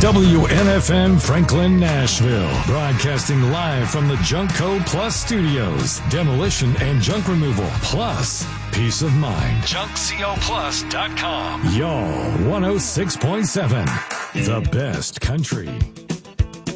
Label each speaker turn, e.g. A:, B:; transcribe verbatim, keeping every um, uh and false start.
A: W N F M Franklin, Nashville. Broadcasting live from the Junkco Plus Studios. Demolition and junk removal. Plus, peace of mind. junk co plus dot com. Y'all, one oh six point seven. The best country.